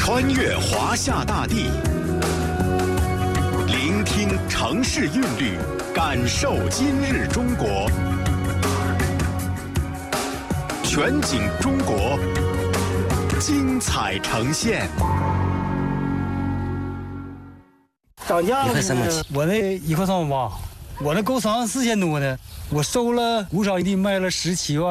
穿越华夏大地，聆听城市韵律，感受今日中国。全景中国，精彩呈现。 涨价了，我那1块3毛8，我那够长4000多呢。我收了无少一地，卖了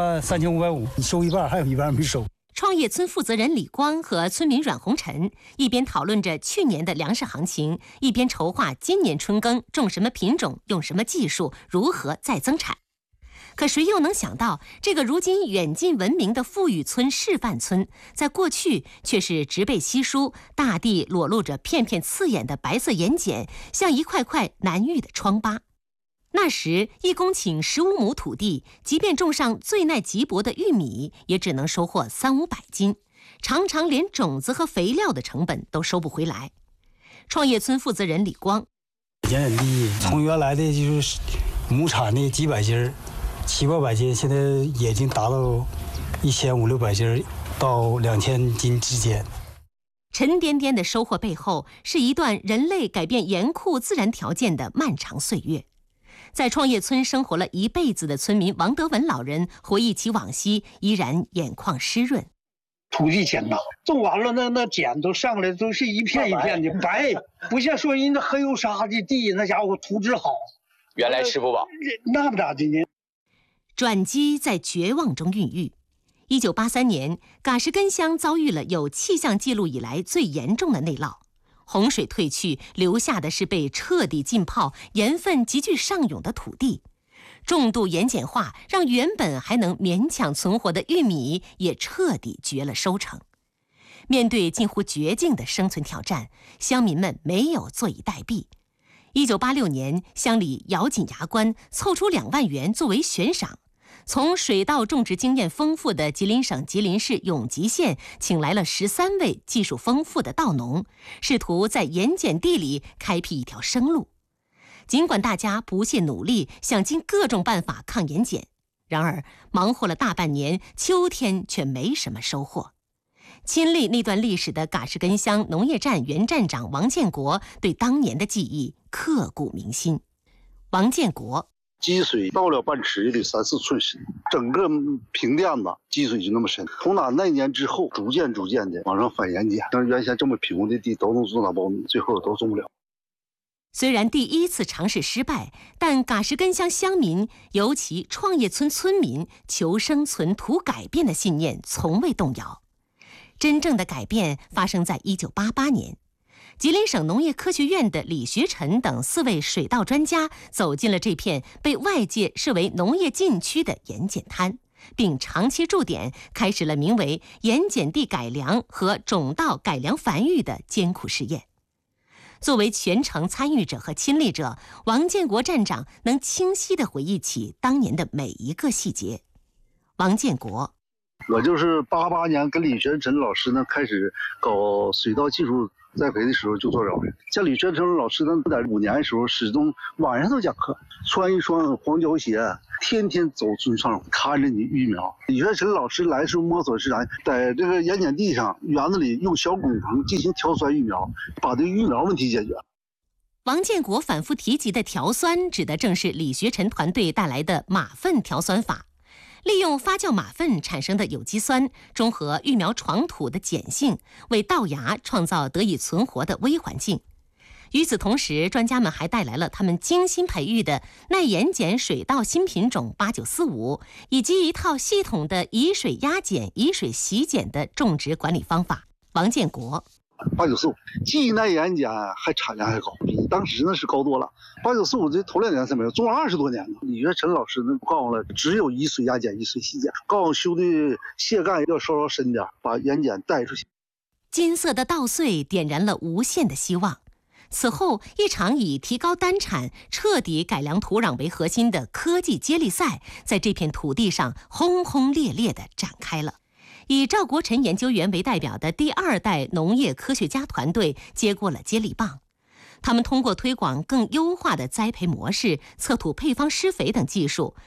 173550，你收一半，还有一半没收。 创业村负责人李光和村民阮红尘一边讨论着去年的粮食行情，一边筹划今年春耕种什么品种，用什么技术，如何再增产。可谁又能想到，这个如今远近闻名的富裕村示范村，在过去却是植被稀疏，大地裸露着片片刺眼的白色盐碱，像一块块难愈的疮疤。那时1公顷15亩土地，即便种上最耐瘠薄的玉米，也只能收获300-500斤，常常连种子和肥料的成本都收不回来。创业村负责人李光， 盐碱地从原来的就是亩产的几百斤，700-800斤，现在已经达到1500-600斤到2000斤之间。 沉甸甸的收获背后，是一段人类改变严酷自然条件的漫长岁月。在创业村生活了一辈子的村民王德文老人回忆起往昔，依然眼眶湿润。 土地碱呐，种完了那碱都上来，都是一片一片的白，不像说人家黑油沙的地，那家伙土质好。 原来吃不饱， 那不咋的呢。 转机在绝望中孕育。1983年，嘎什根乡遭遇了有气象记录以来最严重的内涝。洪水退去，留下的是被彻底浸泡、盐分急剧上涌的土地。重度盐碱化让原本还能勉强存活的玉米也彻底绝了收成。面对近乎绝境的生存挑战，乡民们没有坐以待毙。1986年，乡里咬紧牙关，凑出2万元作为悬赏。从水稻种植经验丰富的吉林省吉林市永吉县请来了13位技术丰富的稻农，试图在盐碱地里开辟一条生路。尽管大家不懈努力，想尽各种办法抗盐碱，然而忙活了大半年，秋天却没什么收获。亲历那段历史的嘎什根乡农业站原站长王建国对当年的记忆刻骨铭心。王建国， 积水到了半尺也得3-4寸深，整个平甸子积水就那么深。从那年之后，逐渐的往上反盐碱，像原先这么平庸的地都能种大苞米，最后都种不了。 虽然第一次尝试失败，但嘎什根乡乡民，尤其创业村村民求生存、图改变的信念从未动摇。真正的改变发生在1988年。吉林省农业科学院的李学臣等4位水稻专家走进了这片被外界视为农业禁区的盐碱滩，并长期驻点，开始了名为盐碱地改良和种稻改良繁育的艰苦试验。作为全程参与者和亲历者，王建国站长能清晰地回忆起当年的每一个细节。王建国， 我就是88年跟李学臣老师呢开始搞水稻技术栽培的时候就做着的。像李学臣老师呢，在5年的时候始终晚上都讲课，穿一双黄胶鞋，天天走村上看着你育苗。李学臣老师来的时候摸索是啥，在这个盐碱地上园子里用小滚棚进行调酸育苗，把这育苗问题解决。 王建国反复提及的调酸，指的正是李学臣团队带来的马粪调酸法。利用发酵马粪产生的有机酸，中和育苗床土的碱性，为稻芽创造得以存活的微环境。与此同时，专家们还带来了他们精心培育的耐盐碱水稻新品种8945，以及一套系统的以水压碱、以水洗碱的种植管理方法。王建国 ，8945既耐盐碱还产量还高，比当时呢是高多了。8945这头2年才没有，种了20多年了。李学臣老师呢告诉了，只有以水压碱、以水洗碱，告诉兄弟卸干要稍深点，把盐碱带出去。 金色的稻穗点燃了无限的希望。此后，一场以提高单产、彻底改良土壤为核心的科技接力赛，在这片土地上轰轰烈烈地展开了。以赵国臣研究员为代表的第2代农业科学家团队接过了接力棒。他们通过推广更优化的栽培模式、测土配方施肥等技术，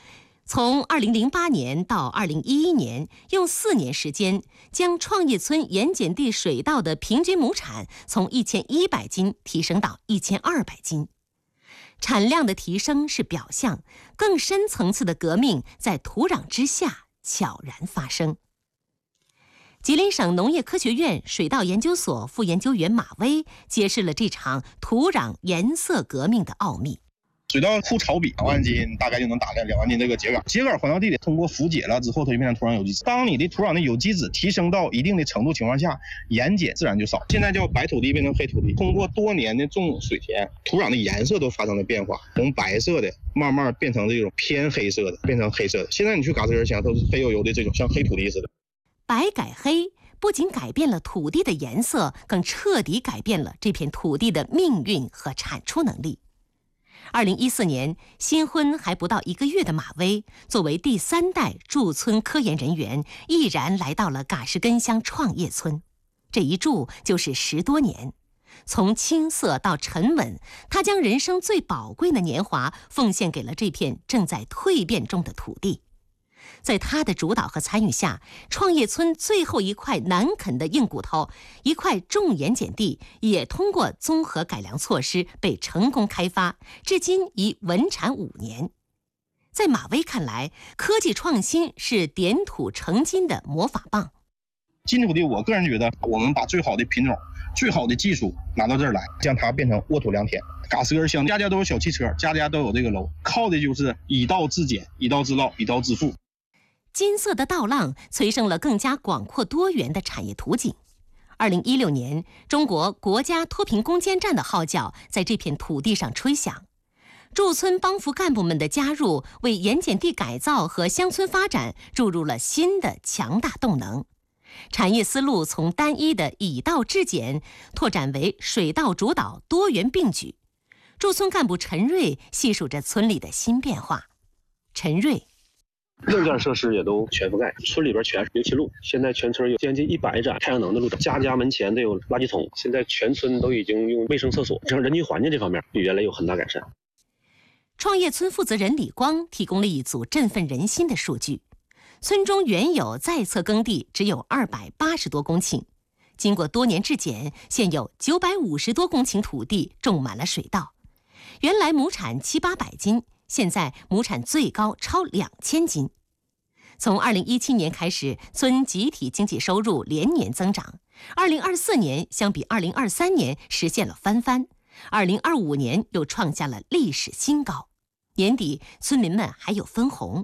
从2008年到2011年，用4年时间，将创业村盐碱地水稻的平均亩产从1100斤提升到1200斤。产量的提升是表象，更深层次的革命在土壤之下悄然发生。吉林省农业科学院水稻研究所副研究员马威揭示了这场土壤颜色革命的奥秘。 水稻枯草比2万斤，大概就能打亮2万斤这个秸秆。秸秆还到地里，通过腐解了之后，它就变成土壤有机质。当你的土壤的有机质提升到一定的程度情况下，盐碱自然就少。现在叫白土地变成黑土地，通过多年的种水田，土壤的颜色都发生了变化，从白色的慢慢变成这种偏黑色的，变成黑色的。现在你去嘎吱根乡，都是黑油油的这种像黑土地似的。 白改黑不仅改变了土地的颜色，更彻底改变了这片土地的命运和产出能力。2014年，新婚还不到1个月的马威，作为第3代驻村科研人员，毅然来到了嘎什根乡创业村。这一住就是10多年，从青涩到沉稳，他将人生最宝贵的年华奉献给了这片正在蜕变中的土地。在他的主导和参与下，创业村最后一块难啃的硬骨头，一块重盐碱地，也通过综合改良措施被成功开发，至今已稳产5年。在马威看来，科技创新是点土成金的魔法棒。 金土地，我个人觉得，我们把最好的品种、最好的技术拿到这儿来，将它变成沃土良田。嘎什根乡家家都有小汽车，家家都有这个楼，靠的就是以稻自俭、以稻自劳、以稻自富。 金色的稻浪催生了更加广阔多元的产业图景。2016年，中国国家脱贫攻坚战的号角在这片土地上吹响。驻村帮扶干部们的加入，为盐碱地改造和乡村发展注入了新的强大动能。产业思路从单一的以稻制碱拓展为水稻主导、多元并举。驻村干部陈瑞细数着村里的新变化。陈瑞。 硬件设施也都全覆盖，村里边全是油气路，现在全村有将近100盏太阳能的路灯，家家门前都有垃圾桶，现在全村都已经用卫生厕所，这样人均环境这方面比原来有很大改善。 创业村负责人李光提供了一组振奋人心的数据：村中原有在册耕地只有280多公顷，经过多年制碱，现有950多公顷土地种满了水稻，原来亩产700-800斤。现在亩产最高超2000斤。从2017年开始，村集体经济收入连年增长。2024年相比2023年实现了翻番，2025年又创下了历史新高。年底，村民们还有分红。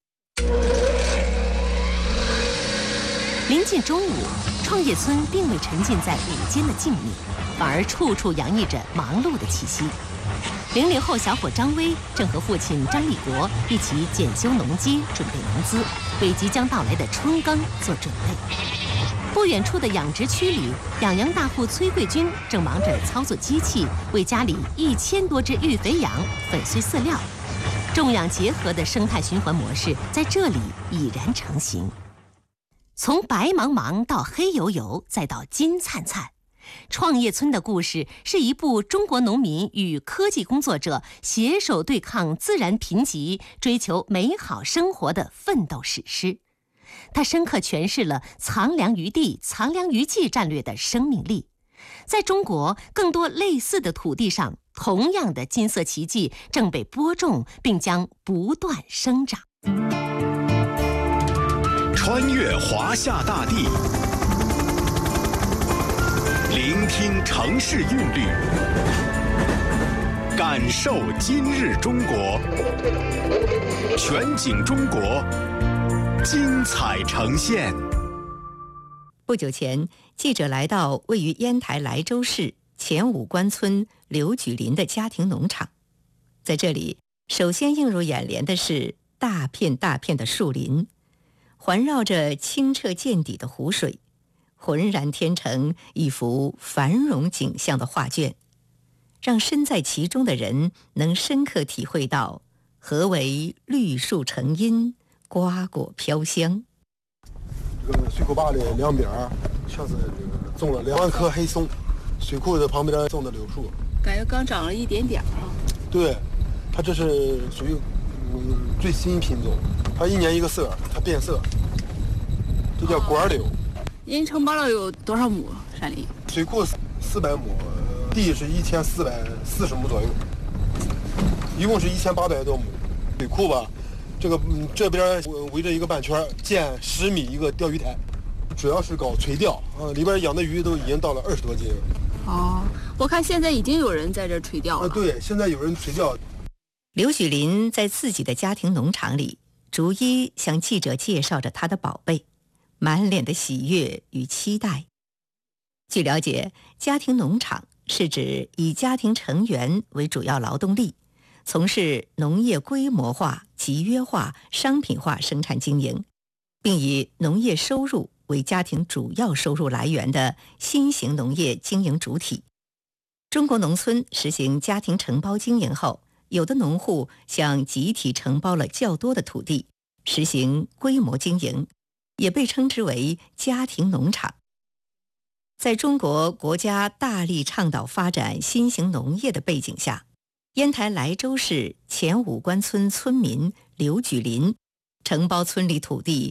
临近中午，创业村并未沉浸在午间的静谧，反而处处洋溢着忙碌的气息。00后小伙张威正和父亲张立国一起检修农机，准备农资，为即将到来的春耕做准备。不远处的养殖区里，养羊大户崔桂军正忙着操作机器，为家里1000多只育肥羊粉碎饲料。种养结合的生态循环模式在这里已然成型。从白茫茫到黑油油，再到金灿灿。创业村的故事是一部中国农民与科技工作者携手对抗自然贫瘠、追求美好生活的奋斗史诗。它深刻诠释了藏粮于地、藏粮于技战略的生命力。在中国更多类似的土地上，同样的金色奇迹正被播种，并将不断生长。 穿越华夏大地，聆听城市韵律，感受今日中国。全景中国，精彩呈现。 不久前，记者来到位于烟台莱州市前武关村刘举林的家庭农场。在这里，首先映入眼帘的是大片大片的树林，环绕着清澈见底的湖水，浑然天成一幅繁荣景象的画卷，让身在其中的人能深刻体会到何为绿树成荫，瓜果飘香。 这个水库坝的两边全是种了2万棵黑松，水库的旁边种的柳树， 感觉刚长了一点点啊。 对，它这是属于最新品种，它1年1个色，它变色，这叫管柳。 您承包了有多少亩山林？ 水库400亩，地是1440亩左右，一共是1800多亩。水库吧，这边围着一个半圈，建10米一个钓鱼台，主要是搞垂钓啊，里边养的鱼都已经到了20多斤了。 哦，我看现在已经有人在这垂钓了。 对，现在有人垂钓。 刘举林在自己的家庭农场里，逐一向记者介绍着他的宝贝，满脸的喜悦与期待。据了解，家庭农场是指以家庭成员为主要劳动力，从事农业规模化、集约化、商品化生产经营，并以农业收入为家庭主要收入来源的新型农业经营主体。中国农村实行家庭承包经营后，有的农户向集体承包了较多的土地，实行规模经营，也被称之为家庭农场。在中国国家大力倡导发展新型农业的背景下，烟台莱州市前五关村村民刘举林承包村里土地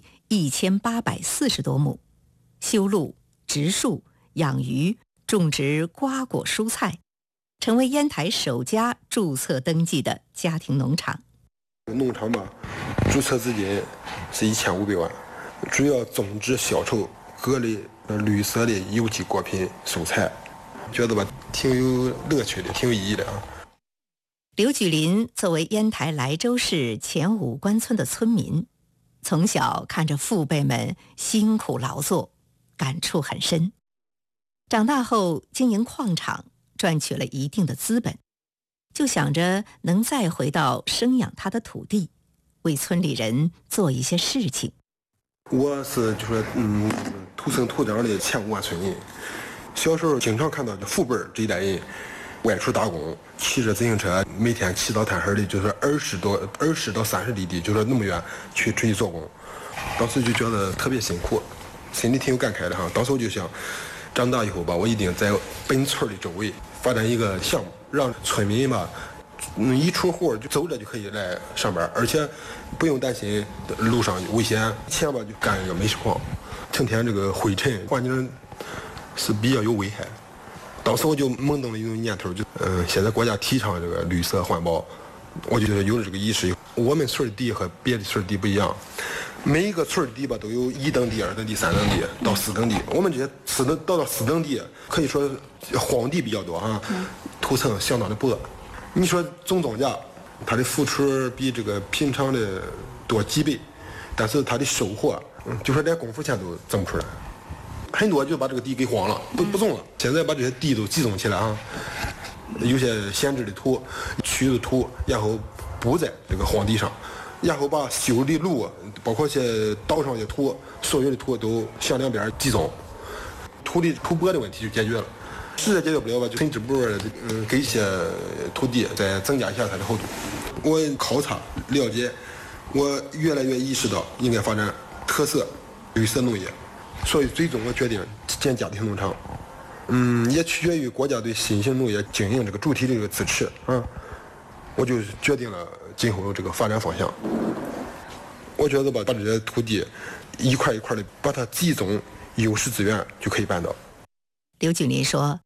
1840多亩，修路、植树、养鱼、种植瓜果蔬菜，成为烟台首家注册登记的家庭农场。 农场吧，注册资金是1500万，主要种植小臭各类绿色的有机果品蔬菜，觉得吧挺有乐趣的，挺有意义的啊。 刘举林作为烟台莱州市前五关村的村民，从小看着父辈们辛苦劳作，感触很深。长大后经营矿场，赚取了一定的资本，就想着能再回到生养他的土地，为村里人做一些事情。 我是土生土长的前五关村人，小时候经常看到父辈这一代人外出打工，骑着自行车，每天骑到滩河里，就是20到30里地，就是那么远去出去做工。当时就觉得特别辛苦，心里挺有感慨的哈。当时我就想，长大以后吧，我一定在本村的周围发展一个项目，让村民吧，一出户就走着就可以来上班，而且不用担心路上危险。前吧就干一个煤石矿，成天这个灰尘，环境是比较有危害。当时我就萌动了一种念头，现在国家提倡这个绿色环保，我就有了这个意识。我们村的地和别的村的地不一样，每一个村的地吧都有1等地、2等地、3等地到4等地。我们这些到4等地，可以说荒地比较多啊，土层相当的薄。你说种庄稼，它的付出比这个平常的多几倍，但是它的收获，就说连功夫钱都挣不出来。很多就把这个地给荒了，不种了。现在把这些地都集中起来啊，有些闲置的土、区的土，然后补在这个荒地上，然后把修的路，包括些道上的土，所有的土都向两边集中，土薄的问题就解决了。实在解决不了吧，就村支部给一些土地再增加一下它的厚度。我考察了解，我越来越意识到应该发展特色绿色农业。所以最终我决定建家庭农场，也取决于国家对新型农业经营这个主体的这个支持啊，我就决定了今后这个发展方向。我觉得把这些土地一块一块的把它集中优势资源就可以办到。 刘举林说，